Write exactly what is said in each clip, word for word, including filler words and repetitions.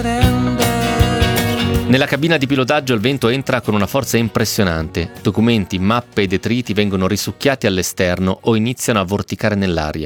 Nella cabina di pilotaggio il vento entra con una forza impressionante. Documenti, mappe e detriti vengono risucchiati all'esterno o iniziano a vorticare nell'aria.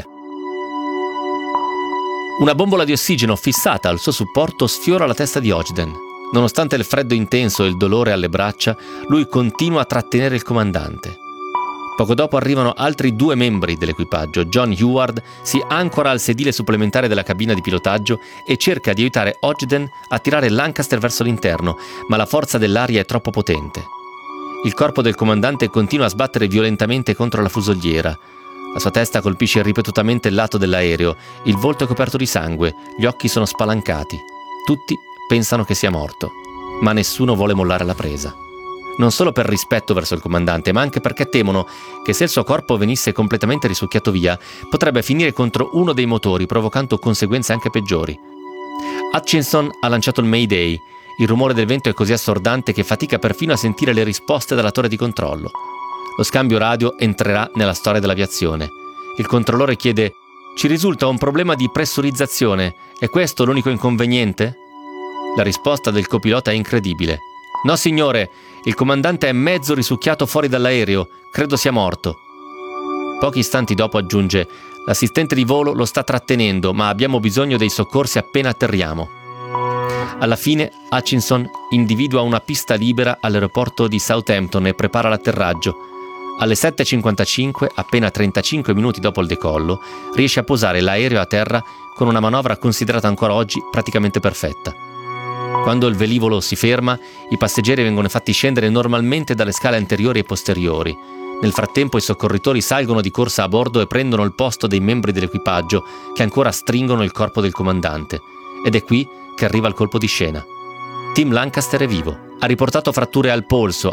Una bombola di ossigeno fissata al suo supporto sfiora la testa di Ogden. Nonostante il freddo intenso e il dolore alle braccia, lui continua a trattenere il comandante. Poco dopo arrivano altri due membri dell'equipaggio. John Heward si ancora al sedile supplementare della cabina di pilotaggio e cerca di aiutare Ogden a tirare Lancaster verso l'interno, ma la forza dell'aria è troppo potente. Il corpo del comandante continua a sbattere violentemente contro la fusoliera. La sua testa colpisce ripetutamente il lato dell'aereo, il volto è coperto di sangue, gli occhi sono spalancati. Tutti pensano che sia morto, ma nessuno vuole mollare la presa. Non solo per rispetto verso il comandante, ma anche perché temono che se il suo corpo venisse completamente risucchiato via, potrebbe finire contro uno dei motori, provocando conseguenze anche peggiori. Hutchinson ha lanciato il Mayday. Il rumore del vento è così assordante che fatica perfino a sentire le risposte dalla torre di controllo. Lo scambio radio entrerà nella storia dell'aviazione. Il controllore chiede: «Ci risulta un problema di pressurizzazione. È questo l'unico inconveniente?» La risposta del copilota è incredibile. «No, signore, il comandante è mezzo risucchiato fuori dall'aereo. Credo sia morto». Pochi istanti dopo aggiunge: «L'assistente di volo lo sta trattenendo, ma abbiamo bisogno dei soccorsi appena atterriamo». Alla fine, Hutchinson individua una pista libera all'aeroporto di Southampton e prepara l'atterraggio. Alle sette e cinquantacinque, appena trentacinque minuti dopo il decollo, riesce a posare l'aereo a terra con una manovra considerata ancora oggi praticamente perfetta. Quando il velivolo si ferma, i passeggeri vengono fatti scendere normalmente dalle scale anteriori e posteriori. Nel frattempo i soccorritori salgono di corsa a bordo e prendono il posto dei membri dell'equipaggio che ancora stringono il corpo del comandante. Ed è qui che arriva il colpo di scena. Tim Lancaster è vivo. Ha riportato fratture al polso,